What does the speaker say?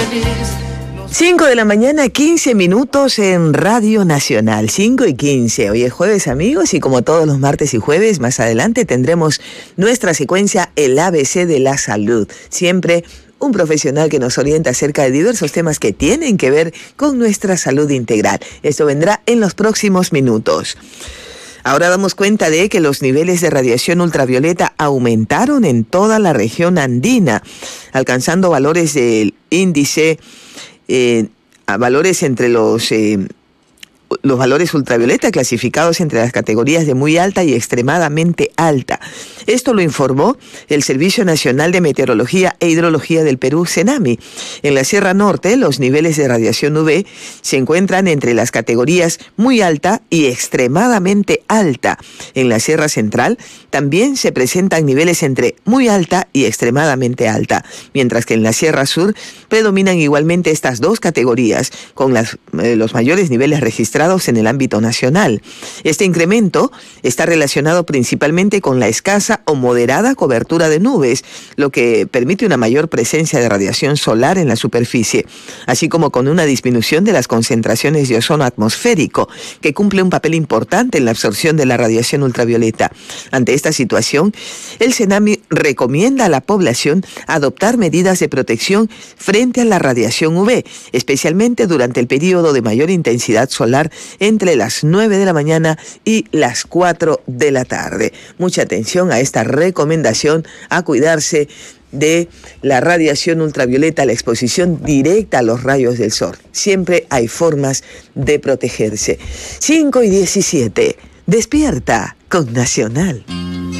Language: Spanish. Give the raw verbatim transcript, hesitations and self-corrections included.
cinco de la mañana, quince minutos en Radio Nacional, cinco y quince. Hoy es jueves, amigos, y como todos los martes y jueves, más adelante tendremos nuestra secuencia El A B C de la Salud. Siempre un profesional que nos orienta acerca de diversos temas que tienen que ver con nuestra salud integral. Esto vendrá en los próximos minutos. Ahora damos cuenta de que los niveles de radiación ultravioleta aumentaron en toda la región andina, alcanzando valores del índice Eh, a valores entre los eh, los valores ultravioleta clasificados entre las categorías de muy alta y extremadamente alta. Esto lo informó el Servicio Nacional de Meteorología e Hidrología del Perú, CENAMI. En la Sierra Norte, los niveles de radiación U V se encuentran entre las categorías muy alta y extremadamente alta. En la Sierra Central también se presentan niveles entre muy alta y extremadamente alta, mientras que en la Sierra Sur predominan igualmente estas dos categorías, con las, eh, los mayores niveles registrados en el ámbito nacional. Este incremento está relacionado principalmente con la escasa o moderada cobertura de nubes, lo que permite una mayor presencia de radiación solar en la superficie, así como con una disminución de las concentraciones de ozono atmosférico, que cumple un papel importante en la absorción de la radiación ultravioleta. Ante esta situación, el CENAMI recomienda a la población adoptar medidas de protección frente a la radiación U V, especialmente durante el periodo de mayor intensidad solar entre las nueve de la mañana y las cuatro de la tarde. Mucha atención a esta recomendación a cuidarse de la radiación ultravioleta, la exposición directa a los rayos del sol. Siempre hay formas de protegerse. cinco y diecisiete. Despierta con Nacional.